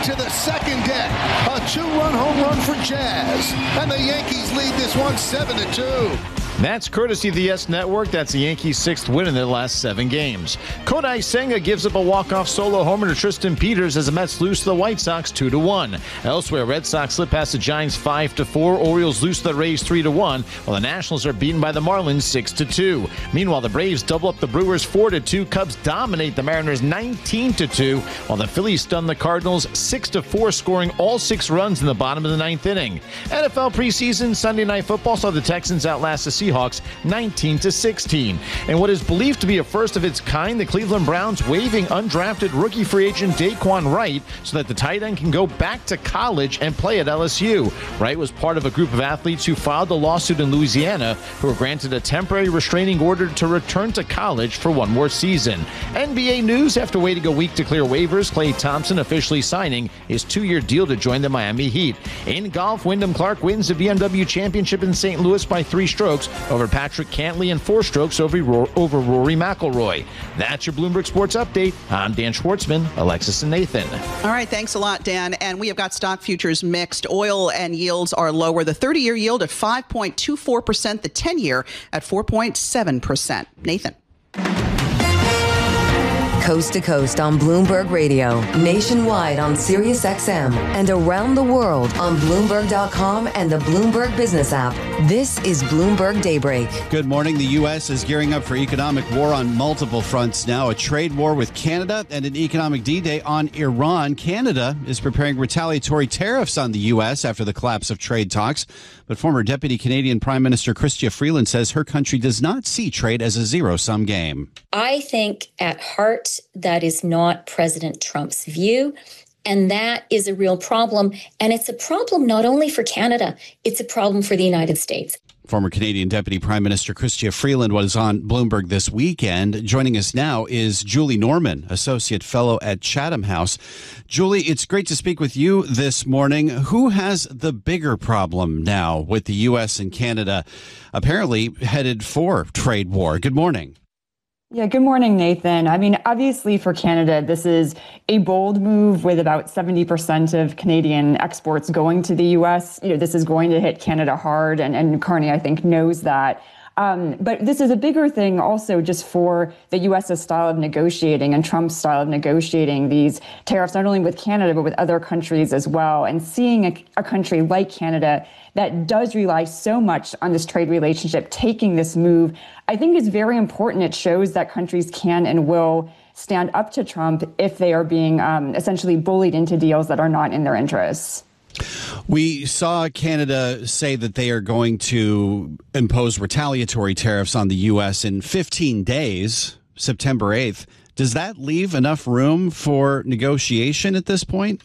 to the second deck. A 2-run home run for Jazz. And the Yankees lead this one 7-2. That's courtesy of the YES Network. That's the Yankees' 6th win in their last 7 games. Kodai Senga gives up a walk-off solo homer to Tristan Peters as the Mets lose to the White Sox 2-1. Elsewhere, Red Sox slip past the Giants 5-4. Orioles lose to the Rays 3-1, while the Nationals are beaten by the Marlins 6-2. Meanwhile, the Braves double up the Brewers 4-2. Cubs dominate the Mariners 19-2, while the Phillies stun the Cardinals 6-4, scoring all 6 runs in the bottom of the 9th inning. NFL preseason Sunday Night Football saw the Texans outlast the Seahawks 19-16. And what is believed to be a first of its kind, the Cleveland Browns waiving undrafted rookie free agent Daquan Wright so that the tight end can go back to college and play at LSU. Wright was part of a group of athletes who filed a lawsuit in Louisiana who were granted a temporary restraining order to return to college for one more season. NBA news: after waiting a week to clear waivers, Klay Thompson officially signing his 2-year deal to join the Miami Heat. In golf, Wyndham Clark wins the BMW Championship in St. Louis by 3 strokes over Patrick Cantlay and 4 strokes over Rory McIlroy. That's your Bloomberg Sports Update. I'm Dan Schwartzman, Alexis and Nathan. All right, thanks a lot, Dan. And we have got stock futures mixed. Oil and yields are lower. The 30-year yield at 5.24%, the 10-year at 4.7%. Nathan. Coast to coast on Bloomberg Radio, nationwide on Sirius XM, and around the world on Bloomberg.com and the Bloomberg Business app. This is Bloomberg Daybreak. Good morning. The U.S. is gearing up for economic war on multiple fronts now. A trade war with Canada and an economic D-Day on Iran. Canada is preparing retaliatory tariffs on the U.S. after the collapse of trade talks. But former Deputy Canadian Prime Minister Chrystia Freeland says her country does not see trade as a zero-sum game. I think at heart that is not President Trump's view. And that is a real problem. And it's a problem not only for Canada, it's a problem for the United States. Former Canadian Deputy Prime Minister Chrystia Freeland was on Bloomberg this weekend. Joining us now is Julie Norman, Associate Fellow at Chatham House. Julie, it's great to speak with you this morning. Who has the bigger problem now with the U.S. and Canada apparently headed for trade war? Good morning. Yeah, good morning, Nathan. I mean, obviously for Canada, this is a bold move with about 70% of Canadian exports going to the U.S. This is going to hit Canada hard, and Carney, I think, knows that. But this is a bigger thing also just for the U.S.'s style of negotiating and Trump's style of negotiating these tariffs, not only with Canada, but with other countries as well. And seeing a country like Canada that does rely so much on this trade relationship taking this move, I think is very important. It shows that countries can and will stand up to Trump if they are being essentially bullied into deals that are not in their interests. We saw Canada say that they are going to impose retaliatory tariffs on the U.S. in 15 days, September 8th. Does that leave enough room for negotiation at this point?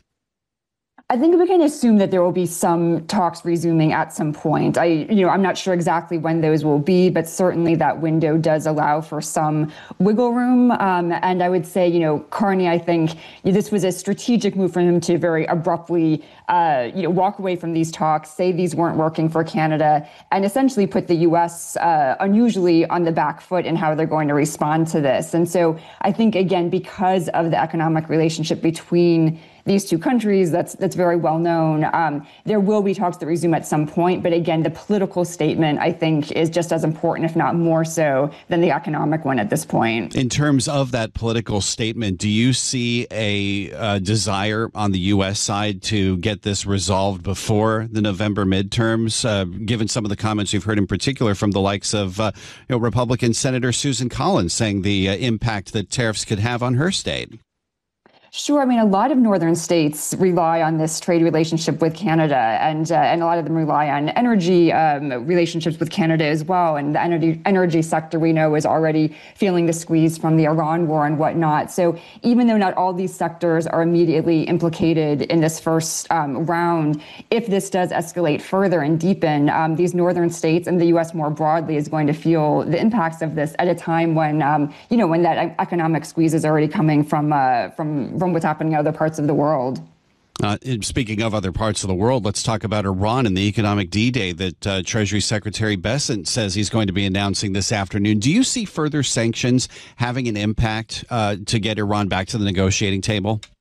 I think we can assume that there will be some talks resuming at some point. I'm not sure exactly when those will be, but certainly that window does allow for some wiggle room. And I would say, Carney, I think this was a strategic move for him to very abruptly, walk away from these talks, say these weren't working for Canada, and essentially put the U.S. Unusually on the back foot in how they're going to respond to this. And so I think, again, because of the economic relationship between these two countries, that's very well known. There will be talks that resume at some point. But again, the political statement, I think, is just as important, if not more so, than the economic one at this point. In terms of that political statement, do you see a desire on the U.S. side to get this resolved before the November midterms, given some of the comments we've heard in particular from the likes of Republican Senator Susan Collins saying the impact that tariffs could have on her state? Sure. I mean, a lot of northern states rely on this trade relationship with Canada, and a lot of them rely on energy relationships with Canada as well. And the energy sector, we know, is already feeling the squeeze from the Iran war and whatnot. So even though not all these sectors are immediately implicated in this first round, if this does escalate further and deepen, these northern states and the U.S. more broadly is going to feel the impacts of this at a time when, when that economic squeeze is already coming from what's happening in other parts of the world. Speaking of other parts of the world, let's talk about Iran and the economic D-Day that Treasury Secretary Bessent says he's going to be announcing this afternoon. Do you see further sanctions having an impact to get Iran back to the negotiating table?